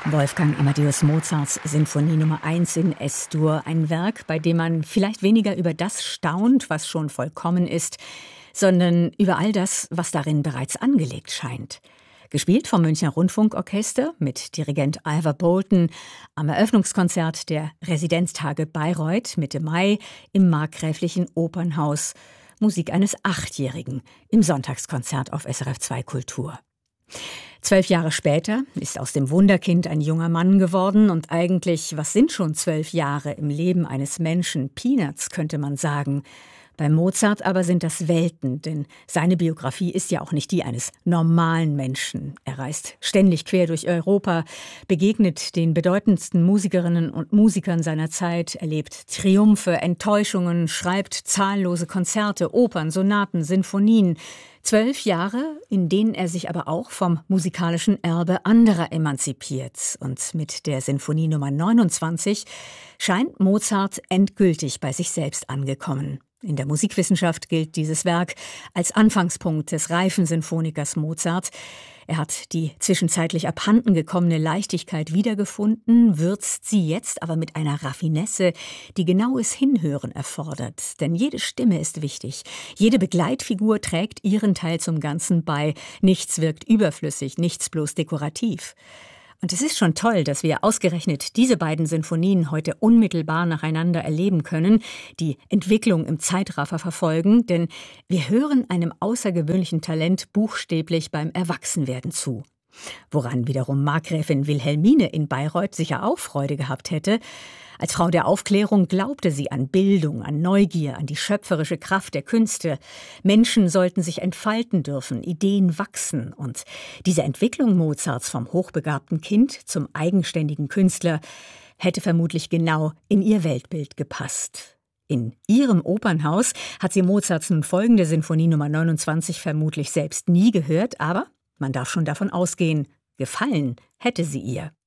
Wolfgang Amadeus Mozarts Sinfonie Nummer 1 in S-Dur. Ein Werk, bei dem man vielleicht weniger über das staunt, was schon vollkommen ist, sondern über all das, was darin bereits angelegt scheint. Gespielt vom Münchner Rundfunkorchester mit Dirigent Ivor Bolton am Eröffnungskonzert der Residenztage Bayreuth Mitte Mai im Markgräflichen Opernhaus. Musik eines 8-Jährigen im Sonntagskonzert auf SRF 2 Kultur. 12 Jahre später ist aus dem Wunderkind ein junger Mann geworden und eigentlich, was sind schon 12 Jahre im Leben eines Menschen? Peanuts, könnte man sagen. Bei Mozart aber sind das Welten, denn seine Biografie ist ja auch nicht die eines normalen Menschen. Er reist ständig quer durch Europa, begegnet den bedeutendsten Musikerinnen und Musikern seiner Zeit, erlebt Triumphe, Enttäuschungen, schreibt zahllose Konzerte, Opern, Sonaten, Sinfonien. 12 Jahre, in denen er sich aber auch vom musikalischen Erbe anderer emanzipiert. Und mit der Sinfonie Nummer 29 scheint Mozart endgültig bei sich selbst angekommen. In der Musikwissenschaft gilt dieses Werk als Anfangspunkt des reifen Sinfonikers Mozart. Er hat die zwischenzeitlich abhanden gekommene Leichtigkeit wiedergefunden, würzt sie jetzt aber mit einer Raffinesse, die genaues Hinhören erfordert. Denn jede Stimme ist wichtig. Jede Begleitfigur trägt ihren Teil zum Ganzen bei. Nichts wirkt überflüssig, nichts bloß dekorativ. Und es ist schon toll, dass wir ausgerechnet diese beiden Sinfonien heute unmittelbar nacheinander erleben können, die Entwicklung im Zeitraffer verfolgen, denn wir hören einem außergewöhnlichen Talent buchstäblich beim Erwachsenwerden zu. Woran wiederum Markgräfin Wilhelmine in Bayreuth sicher auch Freude gehabt hätte. Als Frau der Aufklärung glaubte sie an Bildung, an Neugier, an die schöpferische Kraft der Künste. Menschen sollten sich entfalten dürfen, Ideen wachsen. Und diese Entwicklung Mozarts vom hochbegabten Kind zum eigenständigen Künstler hätte vermutlich genau in ihr Weltbild gepasst. In ihrem Opernhaus hat sie Mozarts nun folgende Sinfonie Nummer 29 vermutlich selbst nie gehört, aber man darf schon davon ausgehen, gefallen hätte sie ihr.